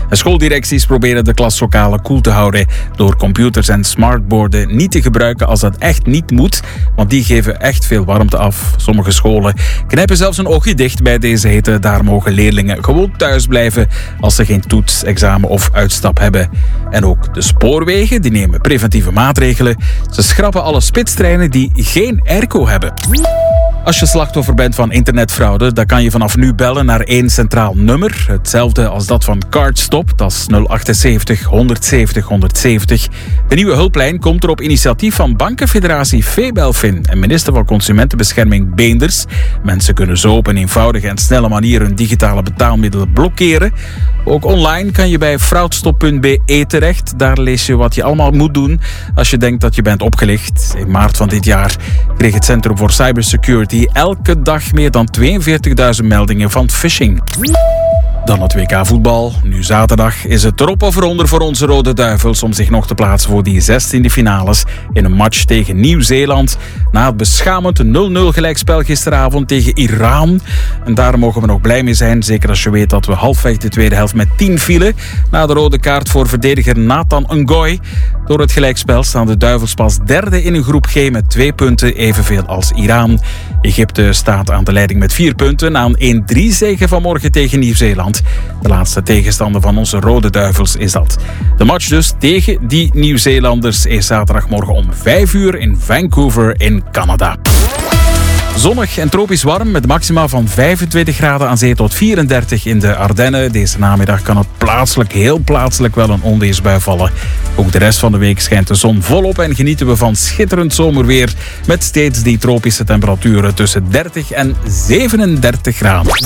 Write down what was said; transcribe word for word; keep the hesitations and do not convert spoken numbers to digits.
En schooldirecties proberen de klaslokalen koel te houden door computers en smartboarden niet te gebruiken als dat echt niet moet, want die geven echt veel warmte af. Sommige scholen knijpen zelfs een oogje dicht bij deze hitte. Daar mogen leerlingen gewoon thuis blijven als ze geen toets, examen of uitstap hebben. En ook de spoorwegen die nemen preventieve maatregelen. Ze schrappen alle spitstreinen die geen airco hebben. Als je slachtoffer bent van internetfraude, dan kan je vanaf nu bellen naar één centraal nummer. Hetzelfde als dat van CardStop, dat is nul achtenzeventig honderdzeventig honderdzeventig. De nieuwe hulplijn komt er op initiatief van bankenfederatie Febelfin en minister van Consumentenbescherming Beenders. Mensen kunnen zo op een eenvoudige en snelle manier hun digitale betaalmiddelen blokkeren. Ook online kan je bij fraudstop punt b e terecht. Daar lees je wat je allemaal moet doen als je denkt dat je bent opgelicht. In maart van dit jaar kreeg het Centrum voor Cybersecurity elke dag meer dan tweeënveertigduizend meldingen van phishing. Dan het W K voetbal. Nu zaterdag is het erop of eronder voor onze Rode Duivels om zich nog te plaatsen voor die zestiende finales in een match tegen Nieuw-Zeeland. Na het beschamend nul nul gelijkspel gisteravond tegen Iran. En daar mogen we nog blij mee zijn, zeker als je weet dat we halfweg de tweede helft met tien vielen. Na de rode kaart voor verdediger Nathan Ngoy. Door het gelijkspel staan de Duivels pas derde in een groep G met twee punten, evenveel als Iran. Egypte staat aan de leiding met vier punten na een één drie zege vanmorgen tegen Nieuw-Zeeland. De laatste tegenstander van onze Rode Duivels is dat. De match dus tegen die Nieuw-Zeelanders is zaterdagmorgen om vijf uur in Vancouver in Canada. Zonnig en tropisch warm met maxima van vijfentwintig graden aan zee tot vierendertig in de Ardennen. Deze namiddag kan het plaatselijk, heel plaatselijk wel een onweersbui vallen. Ook de rest van de week schijnt de zon volop en genieten we van schitterend zomerweer met steeds die tropische temperaturen tussen dertig en zevenendertig graden.